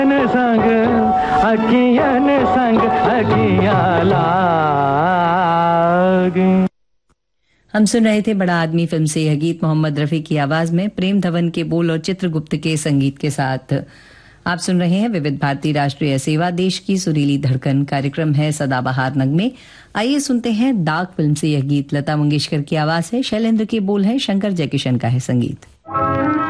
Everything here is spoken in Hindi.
संग अखियन संग अखियां लागे। हम सुन रहे थे बड़ा आदमी फिल्म से यह गीत मोहम्मद रफी की आवाज में, प्रेम धवन के बोल और चित्रगुप्त के संगीत के साथ। आप सुन रहे हैं विविध भारती राष्ट्रीय सेवा, देश की सुरीली धड़कन। कार्यक्रम है सदाबहार नगमे। आइए सुनते हैं दाग फिल्म से यह गीत। लता मंगेशकर की आवाज है, शैलेंद्र के बोल है, शंकर जयकिशन का है संगीत।